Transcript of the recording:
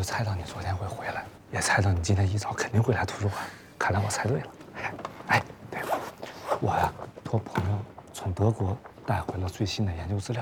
就猜到你昨天会回来，也猜到你今天一早肯定会来图书馆。看来我猜对了。哎，对了，我呀托朋友从德国带回了最新的研究资料，